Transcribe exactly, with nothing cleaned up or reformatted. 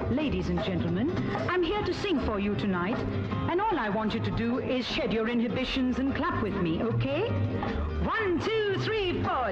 Ladies and gentlemen, I'm here to sing for you tonight, and all I want you to do is shed your inhibitions and clap with me, okay? One, two, three, four.